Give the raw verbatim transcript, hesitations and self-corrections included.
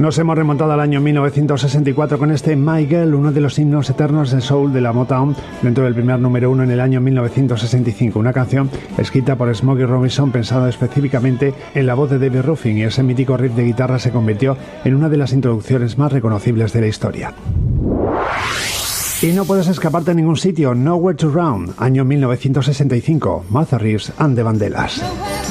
Nos hemos remontado al año mil novecientos sesenta y cuatro con este My Girl, uno de los himnos eternos de soul de la Motown, dentro del primer número uno en el año mil novecientos sesenta y cinco. Una canción escrita por Smokey Robinson, pensada específicamente en la voz de David Ruffin, y ese mítico riff de guitarra se convirtió en una de las introducciones más reconocibles de la historia. Y no puedes escaparte a ningún sitio. Nowhere to Run, año mil novecientos sesenta y cinco. Martha Reeves and the Vandellas.